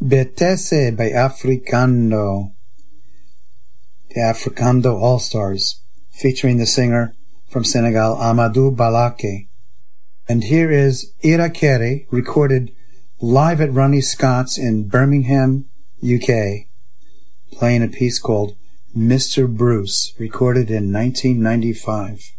Betese by Africando, the Africando All-Stars, featuring the singer from Senegal, Amadou Balake. And here is Irakere, recorded live at Ronnie Scott's in Birmingham, UK, playing a piece called Mr. Bruce, recorded in 1995.